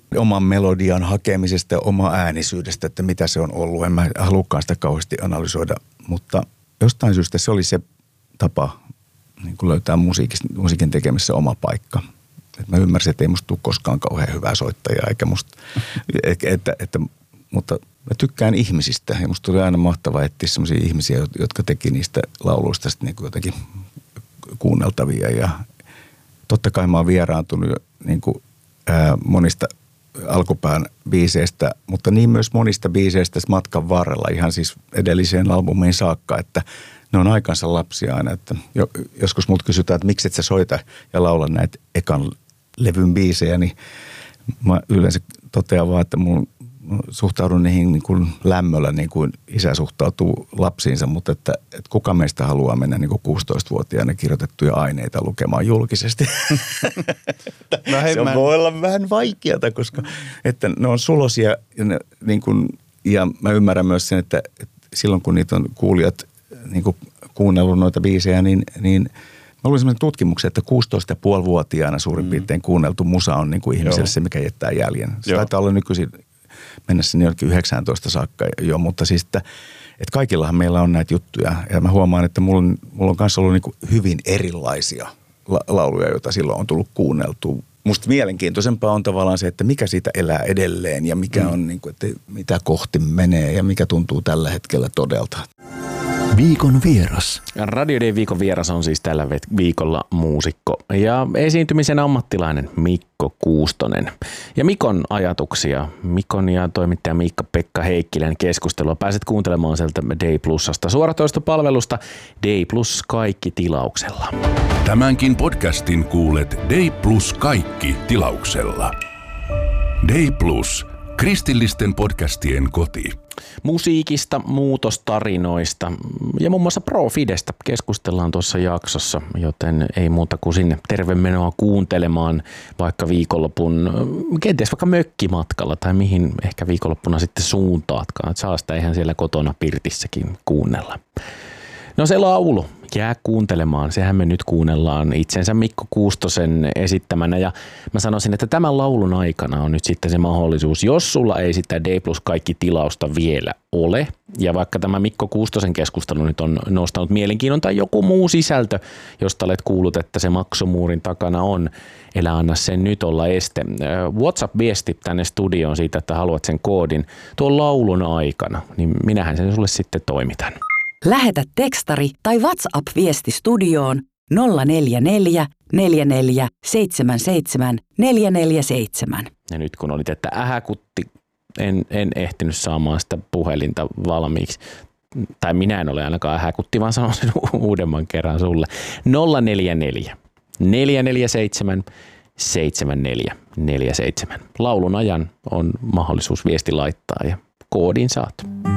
oman melodian hakemisesta ja oma äänisyydestä, että mitä se on ollut. En mä halukaan sitä kauheasti analysoida, mutta jostain syystä se oli se tapa niin kuin löytää musiikin tekemisessä oma paikka. Et mä ymmärsin, että ei musta tule koskaan kauhean hyvää soittajaa, eikä musta, mutta mä tykkään ihmisistä ja musta tuli aina mahtavaa etsiä sellaisia ihmisiä, jotka teki niistä lauluista sitten niin kuin jotenkin kuunneltavia ja totta kai mä oon vieraantunut niin kuin, monista alkupään biiseistä, mutta niin myös monista biiseistä matkan varrella ihan siis edelliseen albumiin saakka, että ne on aikansa lapsia aina, että joskus mut kysytään, että miksi et sä soita ja laula näitä ekan levyn biisejä, niin mä yleensä totean vaan, että mun suhtaudun niihin niin kuin lämmöllä niin kuin isä suhtautuu lapsiinsa, mutta että kuka meistä haluaa mennä niin kuin 16-vuotiaana kirjoitettuja aineita lukemaan julkisesti. No hei, voi olla vähän vaikeata, koska että ne on sulosia ja mä ymmärrän myös sen, että silloin kun niitä on kuulijat niin kuin kuunnellut noita biisejä, niin mä luin sellaisen tutkimuksen, että 16,5-vuotiaana suurin piirtein kuunneltu musa on niin kuin ihmiselle se, mikä jättää jäljen. Se taitaa olla nykyisin mennä sinne jonnekin 19 saakka jo, mutta siis, että kaikillahan meillä on näitä juttuja. Ja mä huomaan, että mulla on kanssa ollut niin kuin hyvin erilaisia lauluja, joita silloin on tullut kuunneltua. Musta mielenkiintoisempaa on tavallaan se, että mikä siitä elää edelleen ja mikä on, niin kuin, että mitä kohti menee ja mikä tuntuu tällä hetkellä todelta. Viikon vieras. Radio Day viikon vieras on siis tällä viikolla muusikko ja esiintymisen ammattilainen Mikko Kuustonen. Ja Mikon ajatuksia, Mikon ja toimittaja Miikka-Pekka Heikkilän keskustelua pääset kuuntelemaan sieltä Day Plusasta suoratoistopalvelusta Day Plus kaikki tilauksella. Tämänkin podcastin kuulet Day Plus kaikki tilauksella. Day Plus. Kristillisten podcastien koti. Musiikista, muutostarinoista ja muun muassa Profidestä keskustellaan tuossa jaksossa, joten ei muuta kuin sinne tervemenoa kuuntelemaan vaikka viikonlopun, kenties vaikka mökkimatkalla tai mihin ehkä viikonloppuna sitten suuntaatkaan. Saa sitä ihan siellä kotona pirtissäkin kuunnella. No se laulu, jää kuuntelemaan. Sehän me nyt kuunnellaan itsensä Mikko Kuustosen esittämänä ja mä sanoisin, että tämän laulun aikana on nyt sitten se mahdollisuus, jos sulla ei sitä D plus kaikki tilausta vielä ole ja vaikka tämä Mikko Kuustosen keskustelu nyt on nostanut mielenkiinnon tai joku muu sisältö, josta olet kuullut, että se maksomuurin takana on, elä anna sen nyt olla este. WhatsApp-viesti tänne studioon siitä, että haluat sen koodin tuon laulun aikana, niin minähän sen sulle sitten toimitan. Lähetä tekstari tai WhatsApp-viesti studioon 044 44 77 447. Ja nyt kun olit, että ähäkutti, en ehtinyt saamaan sitä puhelinta valmiiksi. Tai minä en ole ainakaan ähäkutti, vaan sanon sen uudemman kerran sulle. 044 447 7447. Laulun ajan on mahdollisuus viesti laittaa ja koodin saat.